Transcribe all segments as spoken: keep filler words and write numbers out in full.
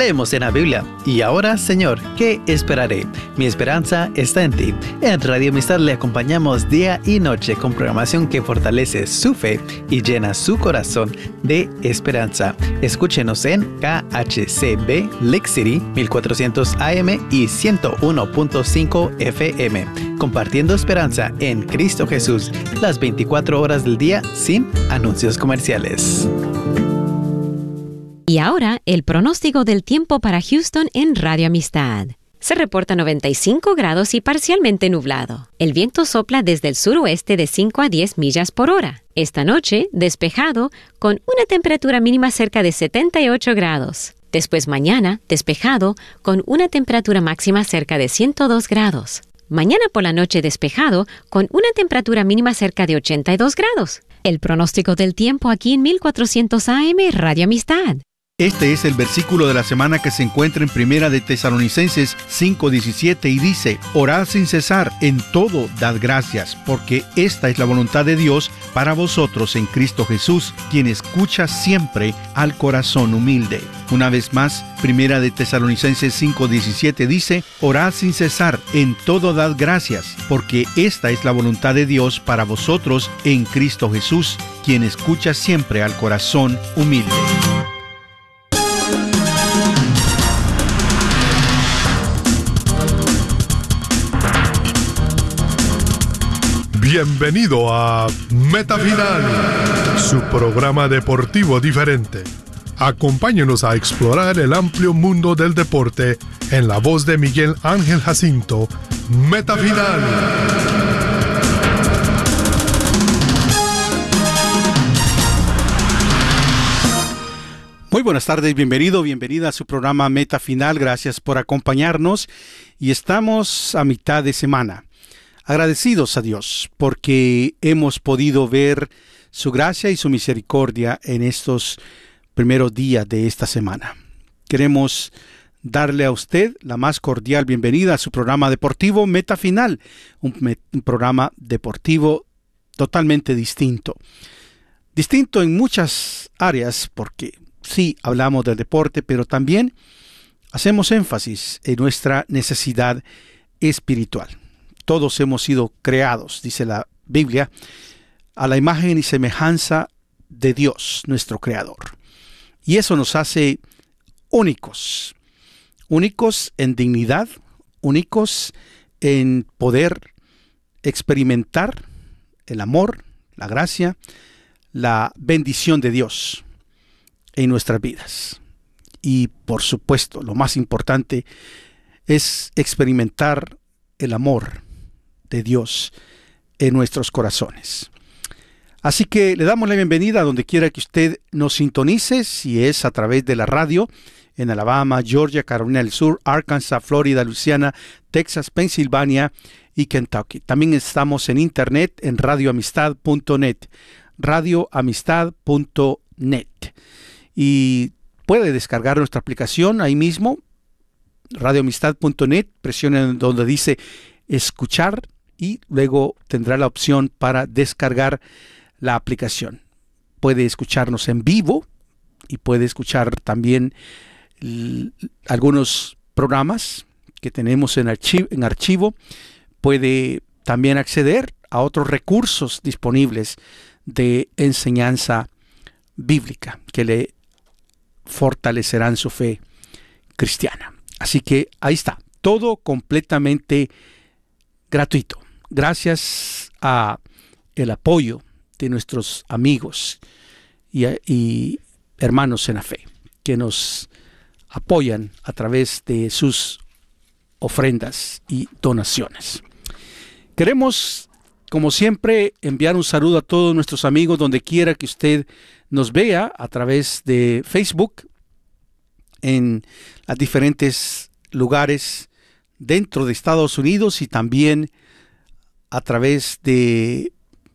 Leemos en la Biblia, y ahora, Señor, ¿qué esperaré? Mi esperanza está en ti. En Radio Amistad le acompañamos día y noche con programación que fortalece su fe y llena su corazón de esperanza. Escúchenos en K H C B Lake City mil cuatrocientos A M y ciento uno punto cinco F M, compartiendo esperanza en Cristo Jesús las veinticuatro horas del día sin anuncios comerciales. Y ahora, el pronóstico del tiempo para Houston en Radio Amistad. Se reporta noventa y cinco grados y parcialmente nublado. El viento sopla desde el suroeste de cinco a diez millas por hora. Esta noche, despejado, con una temperatura mínima cerca de setenta y ocho grados. Después mañana, despejado, con una temperatura máxima cerca de ciento dos grados. Mañana por la noche despejado, con una temperatura mínima cerca de ochenta y dos grados. El pronóstico del tiempo aquí en mil cuatrocientos A M Radio Amistad. Este es el versículo de la semana que se encuentra en Primera de Tesalonicenses cinco diecisiete y dice: Orad sin cesar, en todo dad gracias, porque esta es la voluntad de Dios para vosotros en Cristo Jesús, quien escucha siempre al corazón humilde. Una vez más, Primera de Tesalonicenses cinco diecisiete dice: Orad sin cesar, en todo dad gracias, porque esta es la voluntad de Dios para vosotros en Cristo Jesús, quien escucha siempre al corazón humilde. Bienvenido a Meta Final, su programa deportivo diferente. Acompáñenos a explorar el amplio mundo del deporte en la voz de Miguel Ángel Jacinto. Meta Final. Muy buenas tardes, bienvenido, bienvenida a su programa Meta Final. Gracias por acompañarnos y estamos a mitad de semana. Agradecidos a Dios porque hemos podido ver su gracia y su misericordia en estos primeros días de esta semana. Queremos darle a usted la más cordial bienvenida a su programa deportivo Meta Final, un, me- un programa deportivo totalmente distinto. Distinto en muchas áreas porque sí hablamos del deporte, pero también hacemos énfasis en nuestra necesidad espiritual. Todos hemos sido creados, dice la Biblia, a la imagen y semejanza de Dios, nuestro Creador. Y eso nos hace únicos, únicos en dignidad, únicos en poder experimentar el amor, la gracia, la bendición de Dios en nuestras vidas. Y por supuesto, lo más importante es experimentar el amor de Dios en nuestros corazones. Así que le damos la bienvenida a donde quiera que usted nos sintonice, si es a través de la radio, en Alabama, Georgia, Carolina del Sur, Arkansas, Florida, Luisiana, Texas, Pensilvania y Kentucky. También estamos en internet en radio amistad punto net, radio amistad punto net. Y puede descargar nuestra aplicación ahí mismo, radio amistad punto net, presione donde dice escuchar y luego tendrá la opción para descargar la aplicación. Puede escucharnos en vivo y puede escuchar también l- algunos programas que tenemos en, archi- en archivo. Puede también acceder a otros recursos disponibles de enseñanza bíblica que le fortalecerán su fe cristiana. Así que ahí está, todo completamente gratuito. Gracias a el apoyo de nuestros amigos y, y hermanos en la fe que nos apoyan a través de sus ofrendas y donaciones. Queremos, como siempre, enviar un saludo a todos nuestros amigos donde quiera que usted nos vea a través de Facebook en los diferentes lugares dentro de Estados Unidos y también a través de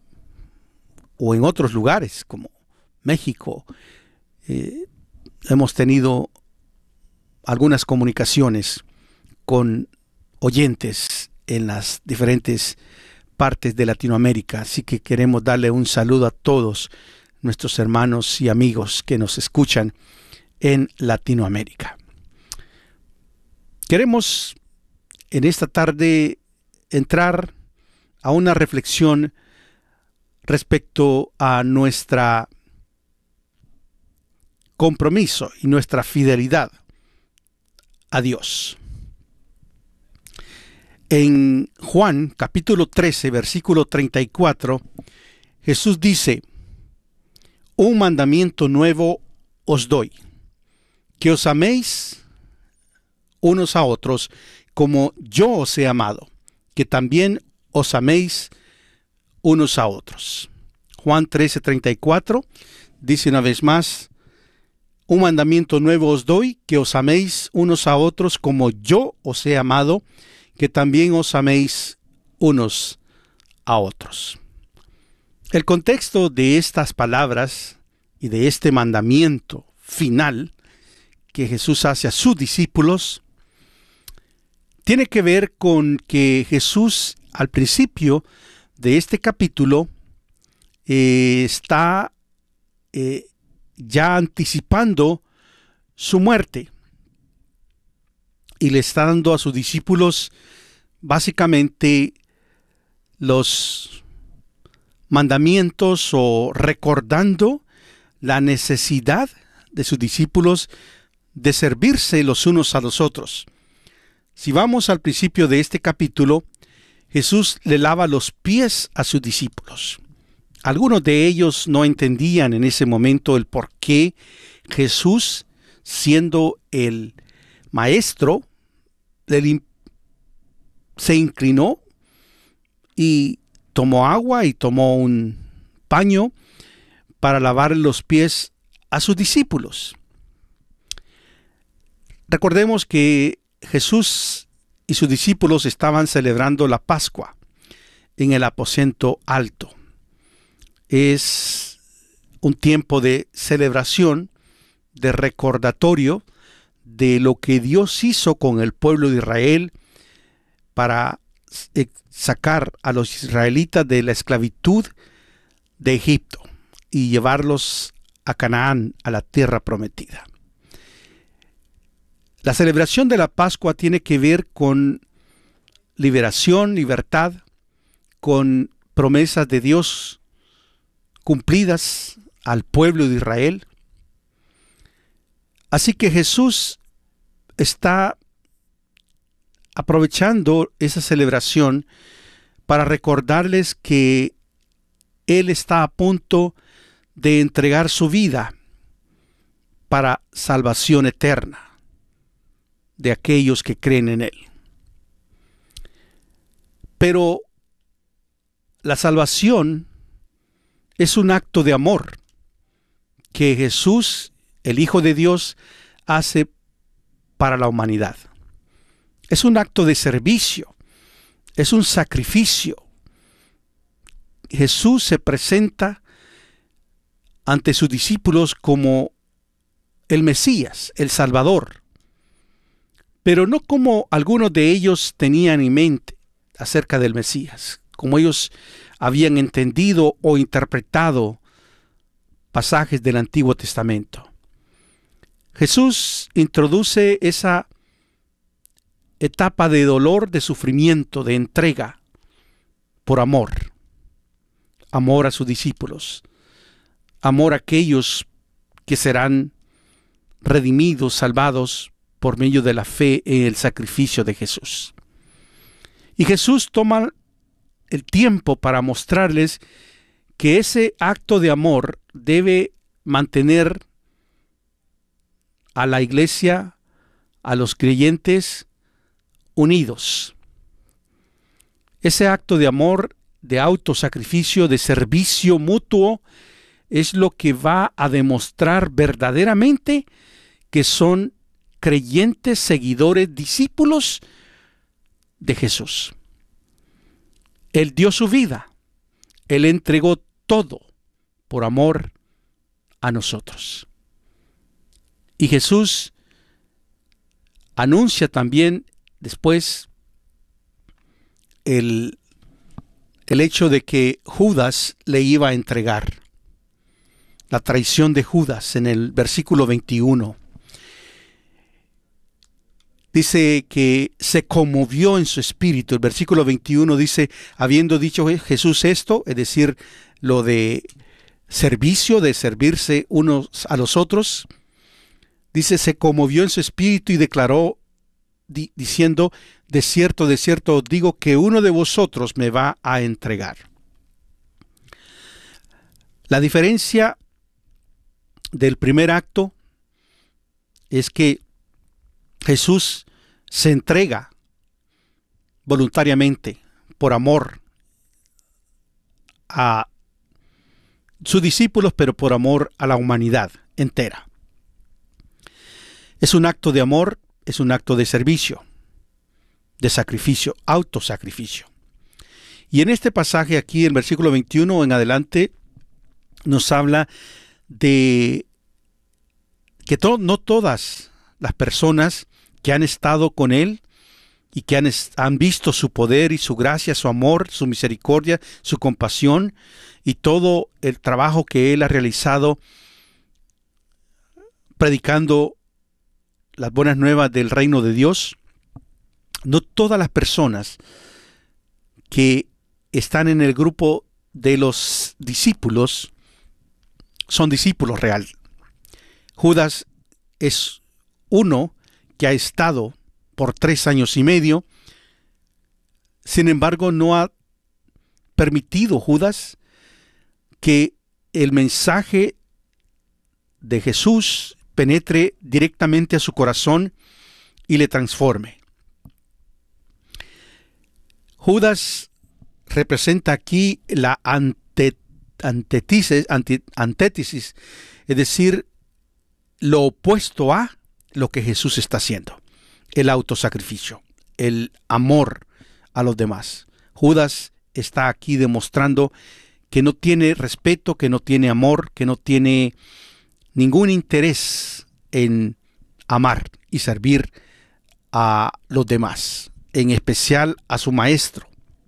o en otros lugares como México. Eh, hemos tenido algunas comunicaciones con oyentes en las diferentes partes de Latinoamérica, así que queremos darle un saludo a todos nuestros hermanos y amigos que nos escuchan en Latinoamérica. Queremos en esta tarde entrar a una reflexión respecto a nuestro compromiso y nuestra fidelidad a Dios. En Juan capítulo trece, versículo treinta y cuatro, Jesús dice: un mandamiento nuevo os doy, que os améis unos a otros como yo os he amado, que también os améis unos a otros. Juan trece, treinta y cuatro dice una vez más: un mandamiento nuevo os doy, que os améis unos a otros como yo os he amado, que también os améis unos a otros. El contexto de estas palabras y de este mandamiento final que Jesús hace a sus discípulos tiene que ver con que Jesús al principio de este capítulo eh, está eh, ya anticipando su muerte y le está dando a sus discípulos básicamente los mandamientos o recordando la necesidad de sus discípulos de servirse los unos a los otros. Si vamos al principio de este capítulo, Jesús le lava los pies a sus discípulos. Algunos de ellos no entendían en ese momento el por qué Jesús, siendo el maestro, se inclinó y tomó agua y tomó un paño para lavar los pies a sus discípulos. Recordemos que Jesús y sus discípulos estaban celebrando la Pascua en el aposento alto. Es un tiempo de celebración, de recordatorio de lo que Dios hizo con el pueblo de Israel para sacar a los israelitas de la esclavitud de Egipto y llevarlos a Canaán, a la tierra prometida. La celebración de la Pascua tiene que ver con liberación, libertad, con promesas de Dios cumplidas al pueblo de Israel. Así que Jesús está aprovechando esa celebración para recordarles que Él está a punto de entregar su vida para salvación eterna de aquellos que creen en Él. Pero la salvación es un acto de amor que Jesús, el Hijo de Dios, hace para la humanidad. Es un acto de servicio, es un sacrificio. Jesús se presenta ante sus discípulos como el Mesías, el Salvador, pero no como algunos de ellos tenían en mente acerca del Mesías, como ellos habían entendido o interpretado pasajes del Antiguo Testamento. Jesús introduce esa etapa de dolor, de sufrimiento, de entrega por amor. Amor a sus discípulos. Amor a aquellos que serán redimidos, salvados por medio de la fe en el sacrificio de Jesús. Y Jesús toma el tiempo para mostrarles que ese acto de amor debe mantener a la iglesia, a los creyentes unidos. Ese acto de amor, de autosacrificio, de servicio mutuo, es lo que va a demostrar verdaderamente que son creyentes, seguidores, discípulos de Jesús. Él dio su vida, Él entregó todo por amor a nosotros. Y Jesús anuncia también después el, el hecho de que Judas le iba a entregar. La traición de Judas en el versículo veintiuno. dice que se conmovió en su espíritu. El versículo veintiuno dice, habiendo dicho Jesús esto, es decir, lo de servicio, de servirse unos a los otros, dice, se conmovió en su espíritu y declaró di- diciendo, de cierto, de cierto os digo que uno de vosotros me va a entregar. La diferencia del primer acto es que Jesús se entrega voluntariamente, por amor a sus discípulos, pero por amor a la humanidad entera. Es un acto de amor, es un acto de servicio, de sacrificio, autosacrificio. Y en este pasaje aquí, en versículo veintiuno en adelante, nos habla de que to- no todas las personas que han estado con Él y que han, han visto su poder y su gracia, su amor, su misericordia, su compasión y todo el trabajo que Él ha realizado predicando las buenas nuevas del reino de Dios, no todas las personas que están en el grupo de los discípulos son discípulos real. Judas es uno que ha estado por tres años y medio. Sin embargo, no ha permitido Judas que el mensaje de Jesús penetre directamente a su corazón y le transforme. Judas representa aquí la ante, antítesis, ante, antítesis, es decir, lo opuesto a lo que Jesús está haciendo, el autosacrificio, el amor a los demás. Judas está aquí demostrando que no tiene respeto, que no tiene amor, que no tiene ningún interés en amar y servir a los demás, en especial a su maestro.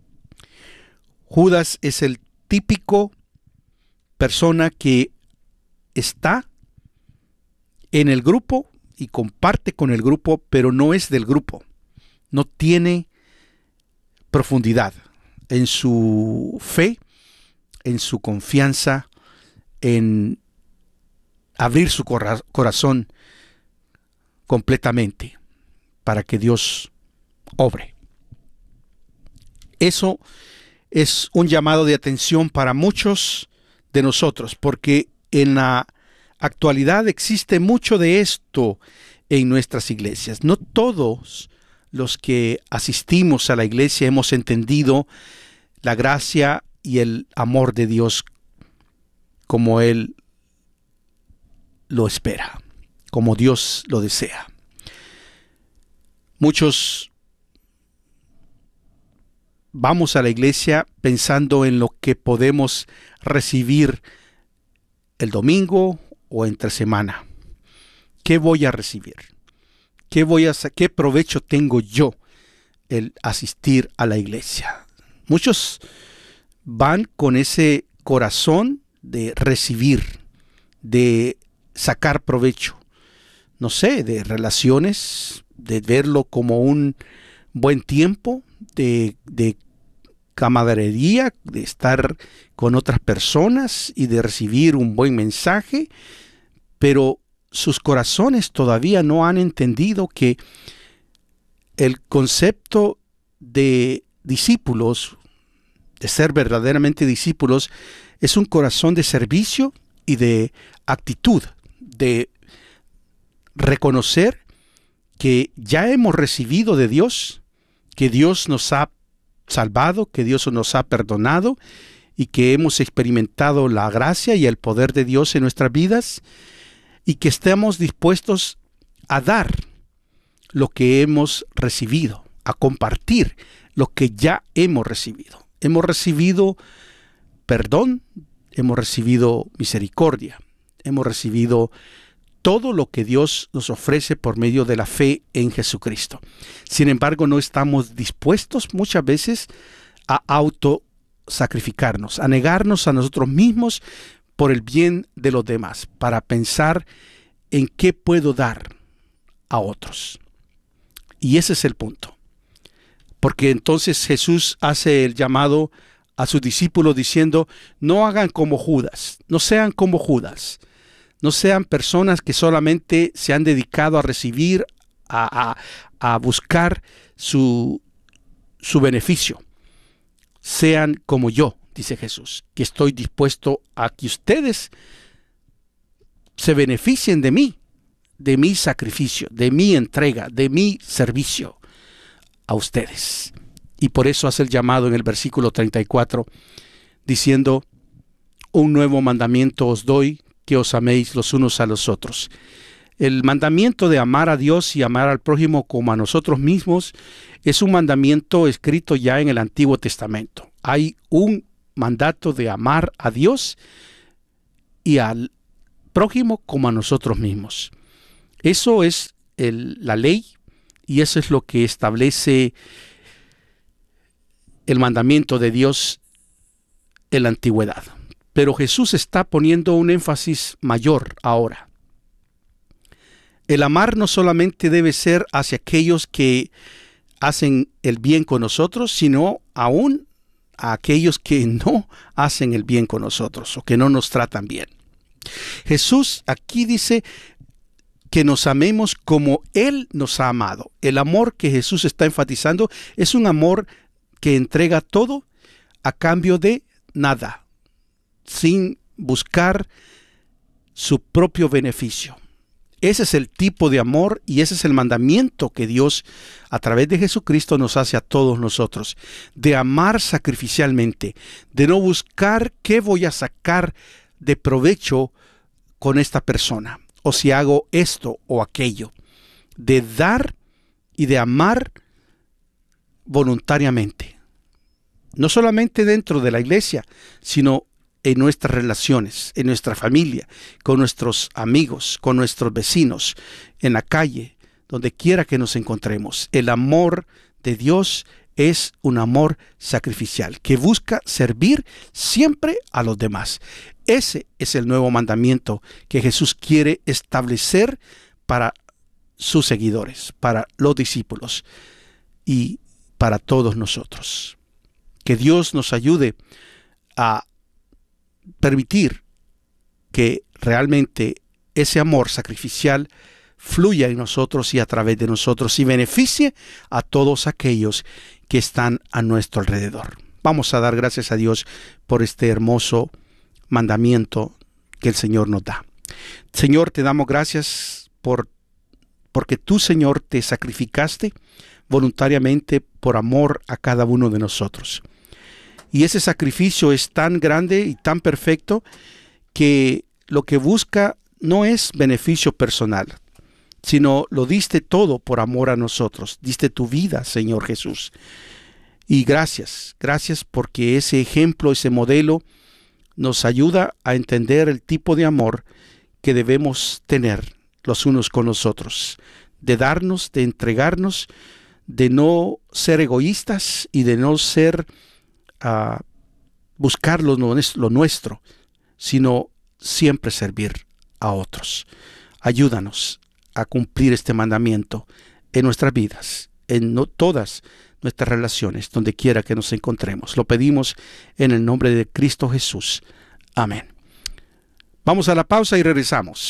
Judas es el típico persona que está en el grupo y comparte con el grupo, pero no es del grupo. No tiene profundidad en su fe, en su confianza, en abrir su cora- corazón completamente para que Dios obre. Eso es un llamado de atención para muchos de nosotros, porque en la actualidad existe mucho de esto en nuestras iglesias. No todos los que asistimos a la iglesia hemos entendido la gracia y el amor de Dios como Él lo espera, como Dios lo desea. Muchos vamos a la iglesia pensando en lo que podemos recibir el domingo o entre semana. ¿Qué voy a recibir? ¿Qué voy a, qué provecho tengo yo el asistir a la iglesia? Muchos van con ese corazón de recibir, de sacar provecho, no sé, de relaciones, de verlo como un buen tiempo, de, de camaradería, de estar con otras personas y de recibir un buen mensaje, pero sus corazones todavía no han entendido que el concepto de discípulos, de ser verdaderamente discípulos, es un corazón de servicio y de actitud, de reconocer que ya hemos recibido de Dios, que Dios nos ha salvado, que Dios nos ha perdonado y que hemos experimentado la gracia y el poder de Dios en nuestras vidas y que estemos dispuestos a dar lo que hemos recibido, a compartir lo que ya hemos recibido. Hemos recibido perdón, hemos recibido misericordia, hemos recibido todo lo que Dios nos ofrece por medio de la fe en Jesucristo. Sin embargo, no estamos dispuestos muchas veces a autosacrificarnos, a negarnos a nosotros mismos por el bien de los demás, para pensar en qué puedo dar a otros. Y ese es el punto. Porque entonces Jesús hace el llamado a sus discípulos diciendo, no hagan como Judas, no sean como Judas, no sean personas que solamente se han dedicado a recibir, a, a, a buscar su, su beneficio. Sean como yo, dice Jesús, que estoy dispuesto a que ustedes se beneficien de mí, de mi sacrificio, de mi entrega, de mi servicio a ustedes. Y por eso hace el llamado en el versículo treinta y cuatro, diciendo, un nuevo mandamiento os doy, que os améis los unos a los otros. El mandamiento de amar a Dios y amar al prójimo como a nosotros mismos es un mandamiento escrito ya en el Antiguo Testamento. Hay un mandato de amar a Dios y al prójimo como a nosotros mismos. Eso es el, la ley, y eso es lo que establece el mandamiento de Dios en la antigüedad. Pero Jesús está poniendo un énfasis mayor ahora. El amar no solamente debe ser hacia aquellos que hacen el bien con nosotros, sino aún a aquellos que no hacen el bien con nosotros o que no nos tratan bien. Jesús aquí dice que nos amemos como Él nos ha amado. El amor que Jesús está enfatizando es un amor que entrega todo a cambio de nada, sin buscar su propio beneficio. Ese es el tipo de amor y ese es el mandamiento que Dios a través de Jesucristo nos hace a todos nosotros, de amar sacrificialmente, de no buscar qué voy a sacar de provecho con esta persona, o si hago esto o aquello, de dar y de amar voluntariamente, no solamente dentro de la iglesia, sino en nuestras relaciones, en nuestra familia, con nuestros amigos, con nuestros vecinos, en la calle, donde quiera que nos encontremos. El amor de Dios es un amor sacrificial que busca servir siempre a los demás. Ese es el nuevo mandamiento que Jesús quiere establecer para sus seguidores, para los discípulos y para todos nosotros. Que Dios nos ayude a permitir que realmente ese amor sacrificial fluya en nosotros y a través de nosotros y beneficie a todos aquellos que están a nuestro alrededor. Vamos a dar gracias a Dios por este hermoso mandamiento que el Señor nos da. Señor, te damos gracias por porque tú, Señor, te sacrificaste voluntariamente por amor a cada uno de nosotros. Y ese sacrificio es tan grande y tan perfecto que lo que busca no es beneficio personal, sino lo diste todo por amor a nosotros. Diste tu vida, Señor Jesús. Y gracias, gracias porque ese ejemplo, ese modelo nos ayuda a entender el tipo de amor que debemos tener los unos con los otros, de darnos, de entregarnos, de no ser egoístas y de no ser a buscar lo, lo nuestro, sino siempre servir a otros. Ayúdanos a cumplir este mandamiento en nuestras vidas, en no todas nuestras relaciones, donde quiera que nos encontremos. Lo pedimos en el nombre de Cristo Jesús. Amén. Vamos a la pausa y regresamos.